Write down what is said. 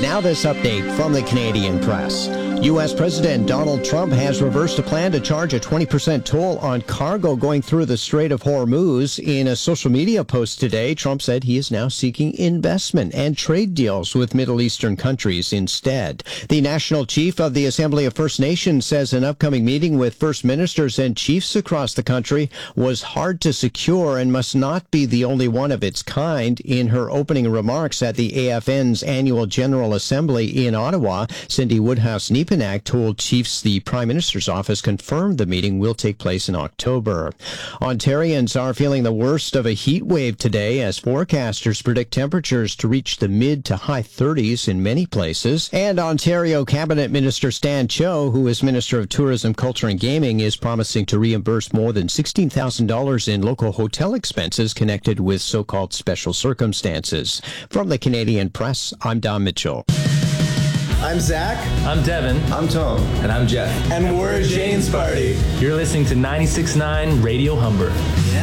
Now this update from the Canadian Press. U.S. President Donald Trump has reversed a plan to charge a 20% toll on cargo going through the Strait of Hormuz. In a social media post today, Trump said he is now seeking investment and trade deals with Middle Eastern countries instead. The national chief of the Assembly of First Nations says an upcoming meeting with first ministers and chiefs across the country was hard to secure and must not be the only one of its kind. In her opening remarks at the AFN's annual General Assembly in Ottawa, Cindy Woodhouse-Neepanak told chiefs the Prime Minister's office confirmed the meeting will take place in October. Ontarians are feeling the worst of a heat wave today as forecasters predict temperatures to reach the mid to high 30s in many places. And Ontario Cabinet Minister Stan Cho, who is Minister of Tourism, Culture and Gaming, is promising to reimburse more than $16,000 in local hotel expenses connected with so-called special circumstances. From the Canadian Press, I'm Don Mitchell. I'm Zach. I'm Devin. I'm Tom. And I'm Jeff. And we're Jane's Party. You're listening to 96.9 Radio Humber.